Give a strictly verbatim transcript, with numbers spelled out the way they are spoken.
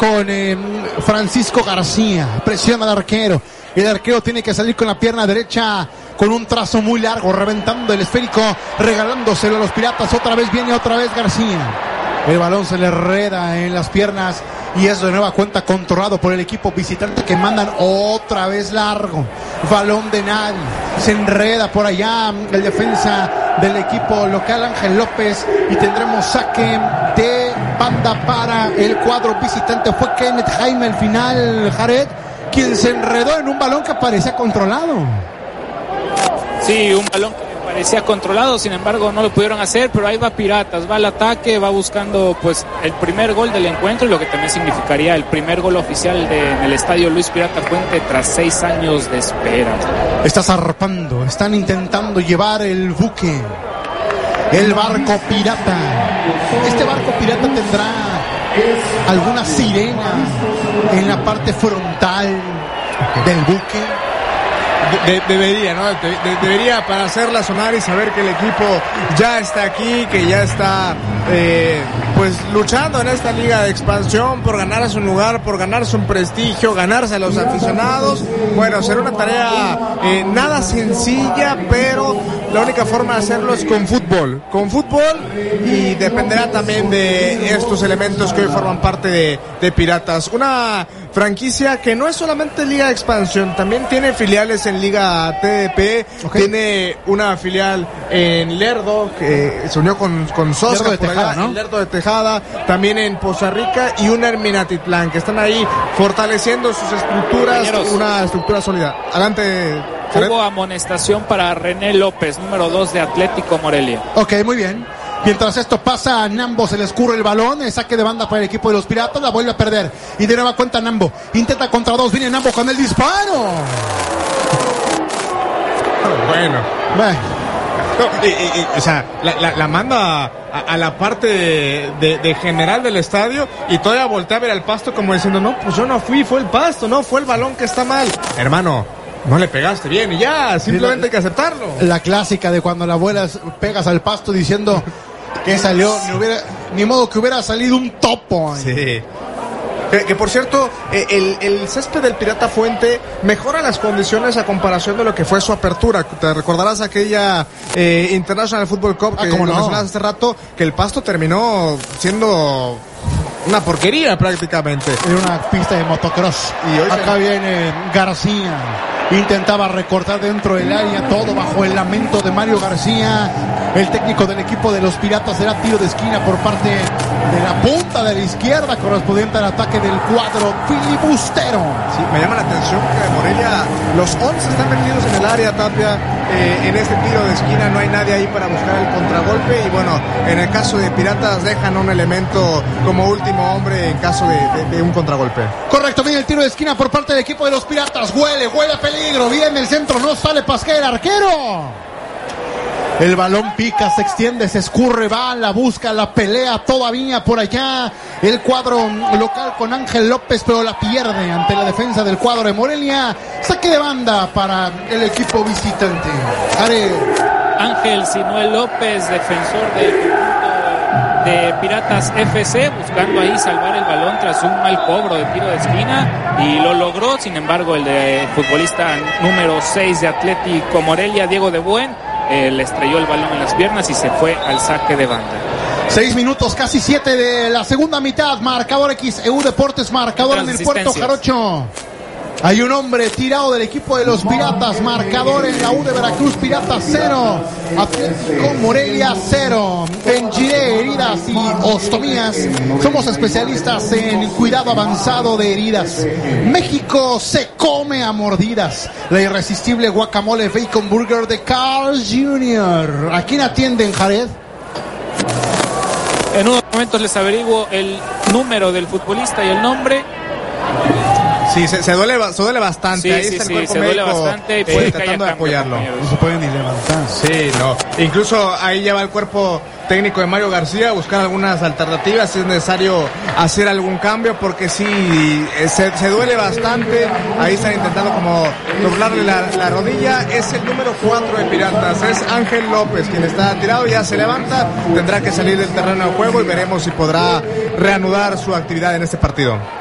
con eh, Francisco García. Presiona al arquero. El arquero tiene que salir con la pierna derecha con un trazo muy largo, reventando el esférico, regalándoselo a los Piratas. Otra vez viene, otra vez García. El balón se le enreda en las piernas y es de nueva cuenta controlado por el equipo visitante, que mandan otra vez largo. Balón de nadie. Se enreda por allá el defensa del equipo local, Ángel López, y tendremos saque de banda para el cuadro visitante. Fue Kenneth Jaime al final, Jared, quien se enredó en un balón que parecía controlado. Sí, un balón que parecía controlado, sin embargo no lo pudieron hacer, pero ahí va Piratas, va al ataque, va buscando pues el primer gol del encuentro, y lo que también significaría el primer gol oficial de, en el estadio Luis Pirata Fuente tras seis años de espera. Está zarpando, están intentando llevar el buque, el barco pirata. Este barco pirata tendrá alguna sirena en la parte frontal del buque. De, debería, ¿no? De, de, debería para hacerla sonar y saber que el equipo ya está aquí, que ya está eh, pues luchando en esta liga de expansión por ganarse un lugar, por ganarse un prestigio, ganarse a los aficionados. Bueno, será una tarea eh, nada sencilla, pero la única forma de hacerlo es con fútbol, con fútbol, y dependerá también de estos elementos que hoy forman parte de, de Piratas. Una franquicia que no es solamente Liga de Expansión, también tiene filiales en Liga T D P, okay. Tiene una filial en Lerdo, que se unió con, con Sosca por Tejada, allá, ¿no? En Lerdo de Tejada, también en Poza Rica, y una en Minatitlán, que están ahí fortaleciendo sus estructuras, Compañeros, una estructura sólida. Adelante. Hubo amonestación para René López, número dos de Atlético Morelia. Ok, muy bien. Mientras esto pasa, a Nambo se le escurre el balón, el saque de banda para el equipo de los Piratas, la vuelve a perder. Y de nueva cuenta Nambo, intenta contra dos, viene Nambo con el disparo. Bueno. Bueno. No, y, y, y, o sea, la, la, la manda a, a la parte de, de, de general del estadio, y todavía voltea a ver al pasto como diciendo, no, pues yo no fui, fue el pasto, no, fue el balón que está mal. Hermano, no le pegaste bien y ya, simplemente hay que aceptarlo. La clásica de cuando la vuelas, pegas al pasto diciendo que salió, ni, hubiera, ni modo que hubiera salido un topo. Sí. Que, que por cierto, eh, el, el césped del Pirata Fuente mejora las condiciones a comparación de lo que fue su apertura. Te recordarás aquella eh, International Football Cup que ah, ¿cómo no? mencionabas hace rato, que el pasto terminó siendo una porquería prácticamente. Era una pista de motocross. Y hoy acá se... viene García. Intentaba recortar dentro del área, todo bajo el lamento de Mario García. El técnico del equipo de los Piratas. Será tiro de esquina por parte de la punta de la izquierda, correspondiente al ataque del cuadro filibustero. Sí, me llama la atención que de Morelia los once están metidos en el área, Tapia. Eh, en este tiro de esquina no hay nadie ahí para buscar el contragolpe, y bueno, en el caso de Piratas dejan un elemento como último hombre en caso de, de, de un contragolpe. Correcto, viene el tiro de esquina por parte del equipo de los Piratas. Huele, huele a peligro, viene el centro, no sale Pasquel, arquero. El balón pica, se extiende, se escurre, va, la busca, la pelea todavía por allá el cuadro local con Ángel López, pero la pierde ante la defensa del cuadro de Morelia. Saque de banda para el equipo visitante. Are. Ángel Sinuel López, defensor del de Piratas F C, buscando ahí salvar el balón tras un mal cobro de tiro de esquina, y lo logró. Sin embargo, el de futbolista número seis de Atlético Morelia, Diego de Buen, eh, le estrelló el balón en las piernas y se fue al saque de banda. Seis minutos, casi siete de la segunda mitad. Marcador X E U Deportes, marcador en el Puerto Jarocho. Hay un hombre tirado del equipo de los Piratas. Marcador en la U de Veracruz, Piratas cero, Atlético Morelia cero. En Giré, heridas y ostomías. Somos especialistas en cuidado avanzado de heridas. México se come a mordidas. La irresistible guacamole Bacon Burger de Carl junior ¿A quién atienden, Jared? En unos momentos les averiguo el número del futbolista y el nombre. Sí, se, se, duele, se duele bastante. Sí, Ahí sí, está el sí, cuerpo se médico, duele bastante y puede eh, que haya tratando de cambio, apoyarlo. compañeros. No se puede ni levantar. Sí, no. Incluso ahí lleva el cuerpo técnico de Mario García a buscar algunas alternativas si es necesario hacer algún cambio, porque sí, se, se duele bastante. Ahí están intentando como doblarle la, la rodilla. Es el número cuatro de Piratas, es Ángel López, quien está tirado, ya se levanta, tendrá que salir del terreno de juego y veremos si podrá reanudar su actividad en este partido.